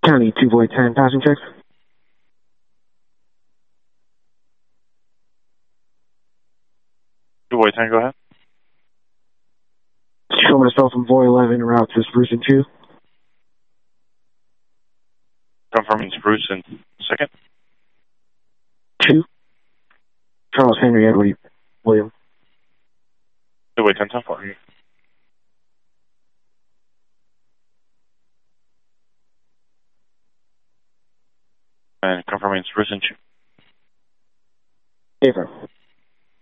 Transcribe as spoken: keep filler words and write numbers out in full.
County two void ten, passing checks. two void ten, go ahead. Show myself from void eleven, route to Spruce and two. Confirming Spruce and second. two. Charles Henry Edward William. two void ten, ten four. And confirming Spruce and two. Affirm.